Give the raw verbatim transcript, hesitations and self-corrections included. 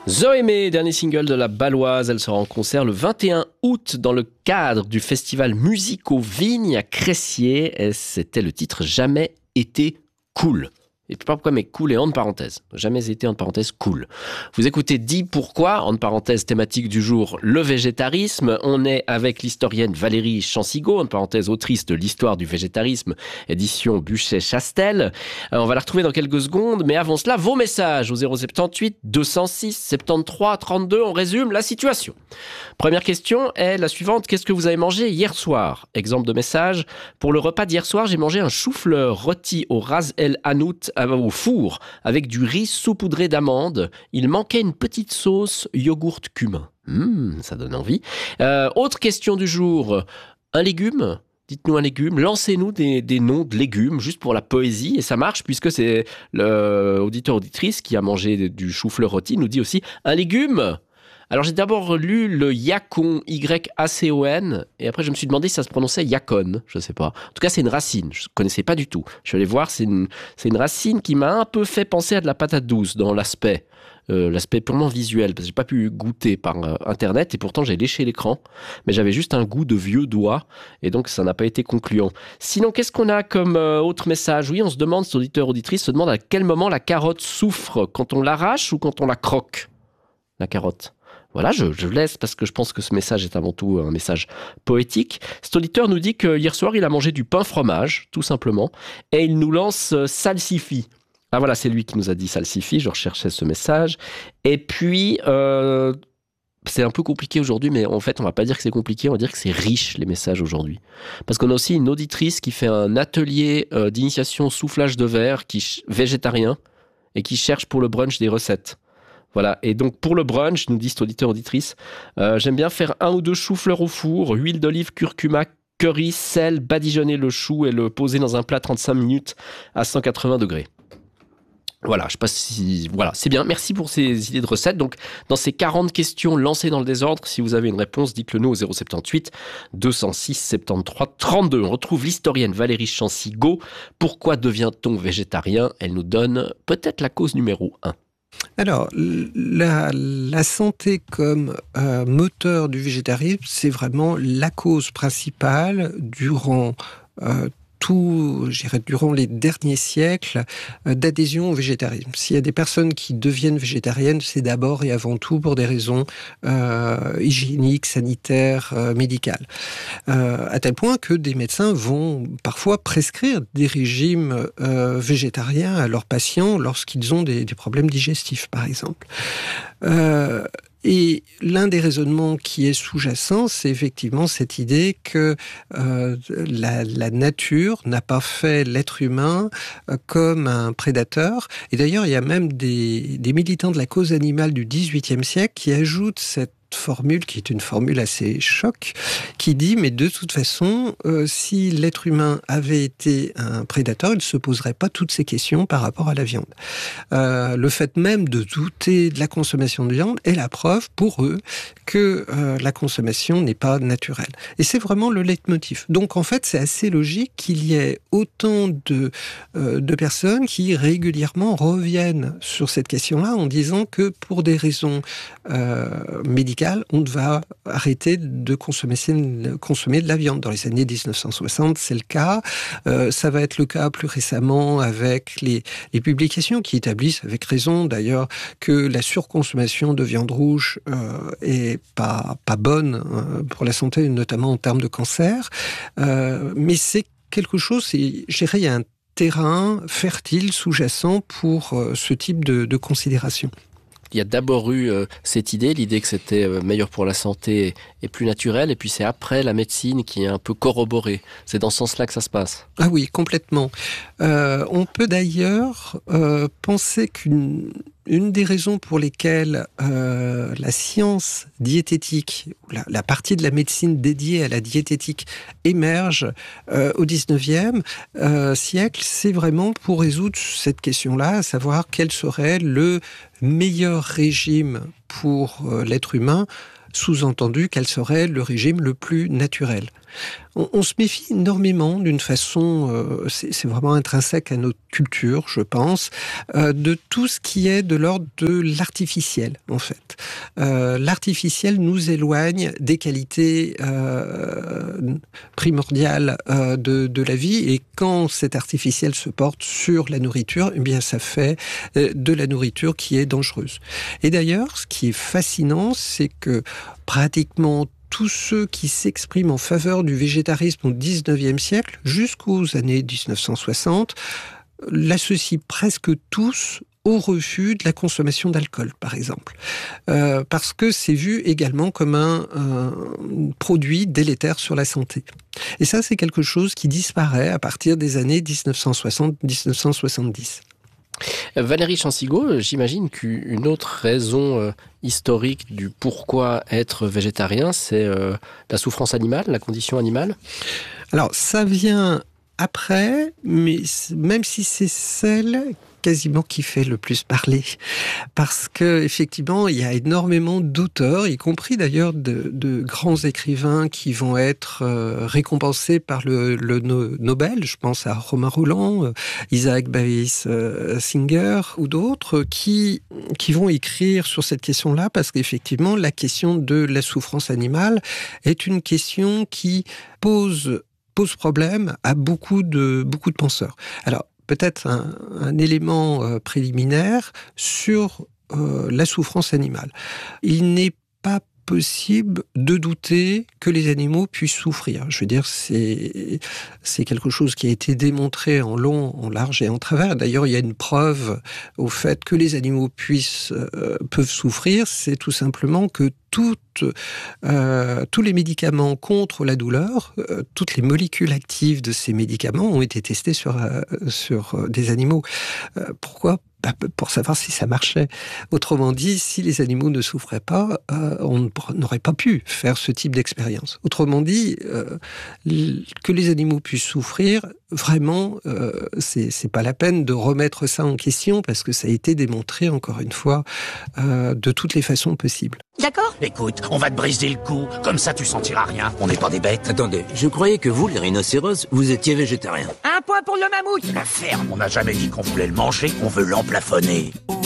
Zoémé, dernier single de la Baloise, elle sera en concert le vingt et un août dans le cadre du festival Musique aux Vignes à Cressier. Et c'était le titre Jamais été cool. Et puis pas pourquoi, mais cool et entre parenthèses. Jamais été entre parenthèses cool. Vous écoutez Dis pourquoi, entre parenthèses thématique du jour, le végétarisme. On est avec l'historienne Valérie Chancigot, entre parenthèses autrice de l'histoire du végétarisme, édition Buchet-Chastel. Euh, on va la retrouver dans quelques secondes, mais avant cela, vos messages au zéro sept huit deux zéro six soixante-treize trente-deux. On résume la situation. Première question est la suivante. Qu'est-ce que vous avez mangé hier soir? Exemple de message. Pour le repas d'hier soir, j'ai mangé un chou-fleur rôti au ras el hanout au four avec du riz saupoudré d'amandes. Il manquait une petite sauce yogourt cumin. Mmh, ça donne envie. Euh, autre question du jour. Un légume? Dites-nous un légume. Lancez-nous des, des noms de légumes juste pour la poésie. Et ça marche puisque c'est l'auditeur-auditrice qui a mangé du chou-fleur rôti nous dit aussi un légume. Alors j'ai d'abord lu le yacon, Y A C O N, et après je me suis demandé si ça se prononçait yacon, je sais pas. En tout cas c'est une racine, je connaissais pas du tout. Je suis allé voir, c'est une, c'est une racine qui m'a un peu fait penser à de la patate douce dans l'aspect, euh, l'aspect purement visuel, parce que j'ai pas pu goûter par euh, internet, et pourtant j'ai léché l'écran, mais j'avais juste un goût de vieux doigt, et donc ça n'a pas été concluant. Sinon qu'est-ce qu'on a comme euh, autre message? Oui, on se demande, cet auditeur-auditrice se demande à quel moment la carotte souffre, quand on l'arrache ou quand on la croque, la carotte. Voilà, je, je laisse parce que je pense que ce message est avant tout un message poétique. Cet auditeur nous dit que hier soir, il a mangé du pain fromage, tout simplement, et il nous lance euh, salsifis. Ah voilà, c'est lui qui nous a dit salsifis, je recherchais ce message. Et puis, euh, c'est un peu compliqué aujourd'hui, mais en fait, on va pas dire que c'est compliqué, on va dire que c'est riche, les messages aujourd'hui. Parce qu'on a aussi une auditrice qui fait un atelier euh, d'initiation soufflage de verre, qui, végétarien, et qui cherche pour le brunch des recettes. Voilà, et donc pour le brunch, nous dit cet auditeur-auditrice, euh, j'aime bien faire un ou deux choux-fleurs au four, huile d'olive, curcuma, curry, sel, badigeonner le chou et le poser dans un plat trente-cinq minutes à cent quatre-vingts degrés. Voilà, je sais pas si... Voilà, c'est bien, merci pour ces idées de recettes. Donc, dans ces quarante questions lancées dans le désordre, si vous avez une réponse, dites-le nous au zéro sept huit deux zéro six soixante-treize trente-deux. On retrouve l'historienne Valérie Chancigot. Pourquoi devient-on végétarien? Elle nous donne peut-être la cause numéro un. Alors, la, la santé comme euh, moteur du végétarisme, c'est vraiment la cause principale durant euh, tout, je dirais, durant les derniers siècles euh, d'adhésion au végétarisme. S'il y a des personnes qui deviennent végétariennes, c'est d'abord et avant tout pour des raisons euh, hygiéniques, sanitaires, euh, médicales. Euh, à tel point que des médecins vont parfois prescrire des régimes euh, végétariens à leurs patients lorsqu'ils ont des, des problèmes digestifs, par exemple. Euh, Et l'un des raisonnements qui est sous-jacent, c'est effectivement cette idée que euh, la, la nature n'a pas fait l'être humain euh, comme un prédateur. Et d'ailleurs, il y a même des, des militants de la cause animale du dix-huitième siècle qui ajoutent cette formule, qui est une formule assez choc, qui dit, mais de toute façon, euh, si l'être humain avait été un prédateur, il ne se poserait pas toutes ces questions par rapport à la viande. Euh, le fait même de douter de la consommation de viande est la preuve pour eux que euh, la consommation n'est pas naturelle. Et c'est vraiment le leitmotiv. Donc en fait, c'est assez logique qu'il y ait autant de, euh, de personnes qui régulièrement reviennent sur cette question-là en disant que pour des raisons euh, médicales, on va arrêter de consommer, consommer de la viande. Dans les années dix-neuf cent soixante, c'est le cas. Euh, ça va être le cas plus récemment avec les, les publications qui établissent, avec raison d'ailleurs, que la surconsommation de viande rouge euh, est pas, pas bonne euh, pour la santé, notamment en termes de cancer. Euh, mais c'est quelque chose, c'est, je dirais, il y a un terrain fertile, sous-jacent pour euh, ce type de, de considération. Il y a d'abord eu euh, cette idée, l'idée que c'était euh, meilleur pour la santé et plus naturel, et puis c'est après la médecine qui est un peu corroborée. C'est dans ce sens-là que ça se passe. Ah oui, complètement. Euh, on peut d'ailleurs euh, penser qu'une une des raisons pour lesquelles euh, la science diététique, la, la partie de la médecine dédiée à la diététique émerge euh, au dix-neuvième euh, siècle, c'est vraiment pour résoudre cette question-là, à savoir quel serait le meilleur régime pour euh, l'être humain sous-entendu qu'elle serait le régime le plus naturel. On, on se méfie énormément d'une façon, euh, c'est, c'est vraiment intrinsèque à notre culture, je pense, euh, de tout ce qui est de l'ordre de l'artificiel, en fait. Euh, l'artificiel nous éloigne des qualités euh, primordiales euh, de, de la vie, et quand cet artificiel se porte sur la nourriture, eh bien ça fait euh, de la nourriture qui est dangereuse. Et d'ailleurs, ce qui est fascinant, c'est que pratiquement tous ceux qui s'expriment en faveur du végétarisme au dix-neuvième siècle, jusqu'aux années dix-neuf cent soixante, l'associent presque tous au refus de la consommation d'alcool, par exemple. Euh, parce que c'est vu également comme un, un produit délétère sur la santé. Et ça, c'est quelque chose qui disparaît à partir des années dix-neuf cent soixante à dix-neuf cent soixante-dix. Valérie Chansigaud, j'imagine qu'une autre raison euh, historique du pourquoi être végétarien, c'est euh, la souffrance animale, la condition animale. Alors, ça vient après, mais même si c'est celle quasiment qui fait le plus parler, parce que effectivement il y a énormément d'auteurs, y compris d'ailleurs de, de grands écrivains qui vont être euh, récompensés par le, le no- Nobel. Je pense à Romain Rolland, euh, Isaac Bayes euh, Singer ou d'autres qui qui vont écrire sur cette question-là, parce qu'effectivement la question de la souffrance animale est une question qui pose pose problème à beaucoup de beaucoup de penseurs. Alors peut-être un, un élément euh, préliminaire sur euh, la souffrance animale. Il n'est pas possible de douter que les animaux puissent souffrir. Je veux dire, c'est, c'est quelque chose qui a été démontré en long, en large et en travers. D'ailleurs, il y a une preuve au fait que les animaux puissent, euh, peuvent souffrir, c'est tout simplement que toutes, euh, tous les médicaments contre la douleur, euh, toutes les molécules actives de ces médicaments ont été testés sur, euh, sur euh, des animaux. Euh, pourquoi ? Pour savoir si ça marchait. Autrement dit, si les animaux ne souffraient pas, euh, on n'aurait pas pu faire ce type d'expérience. Autrement dit, euh, que les animaux puissent souffrir, vraiment, euh, c'est, c'est pas la peine de remettre ça en question, parce que ça a été démontré, encore une fois, euh, de toutes les façons possibles. D'accord ? Écoute, on va te briser le cou, comme ça tu sentiras rien. On n'est pas des bêtes. Attendez, je croyais que vous, les rhinocéros, vous étiez végétariens. Un point pour le mammouth. La ferme, on n'a jamais dit qu'on voulait le manger, on veut l'emplafonner.